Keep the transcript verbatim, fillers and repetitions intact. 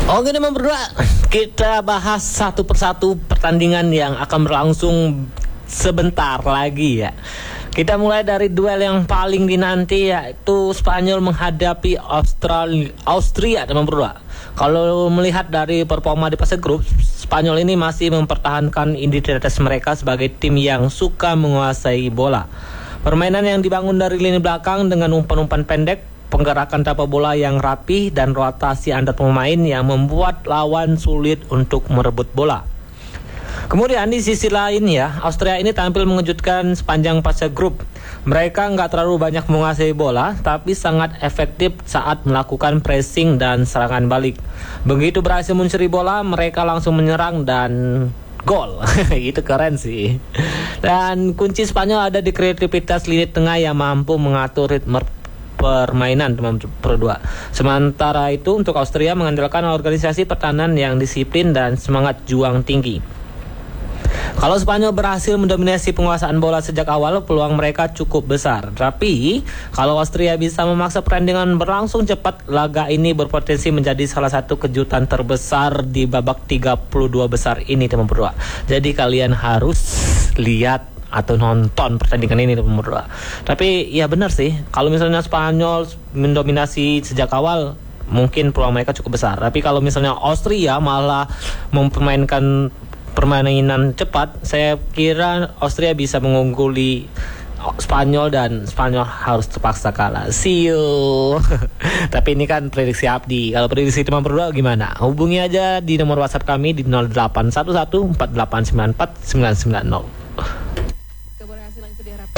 Oke teman berdua, kita bahas satu persatu pertandingan yang akan berlangsung sebentar lagi ya. Kita mulai dari duel yang paling dinanti, yaitu Spanyol menghadapi Australia, Austria teman berdua. Kalau melihat dari performa di fase grup, Spanyol ini masih mempertahankan identitas mereka sebagai tim yang suka menguasai bola. Permainan yang dibangun dari lini belakang dengan umpan-umpan pendek, penggerakan tanpa bola yang rapi, dan rotasi antar pemain yang membuat lawan sulit untuk merebut bola. Kemudian di sisi lain ya, Austria ini tampil mengejutkan sepanjang fase grup. Mereka nggak terlalu banyak menguasai bola, tapi sangat efektif saat melakukan pressing dan serangan balik. Begitu berhasil mencuri bola, mereka langsung menyerang dan gol. Itu keren sih. Dan kunci Spanyol ada di kreativitas lini tengah yang mampu mengatur ritme permainan teman berdua. Sementara itu untuk Austria mengandalkan organisasi pertahanan yang disiplin dan semangat juang tinggi. Kalau Spanyol berhasil mendominasi penguasaan bola sejak awal, peluang mereka cukup besar. Tapi kalau Austria bisa memaksa pertandingan berlangsung cepat, laga ini berpotensi menjadi salah satu kejutan terbesar di babak tiga puluh dua besar ini teman berdua. Jadi kalian harus lihat atau nonton pertandingan ini teman berdua. Tapi ya benar sih, kalau misalnya Spanyol mendominasi sejak awal, mungkin peluang mereka cukup besar. Tapi kalau misalnya Austria malah mempermainkan permainan cepat, saya kira Austria bisa mengungguli Spanyol dan Spanyol harus terpaksa kalah. See you. Tapi ini kan prediksi Abdi. Kalau prediksi teman berdua gimana? Hubungi aja di nomor WhatsApp kami di nol delapan satu satu empat delapan sembilan empat sembilan sembilan nol.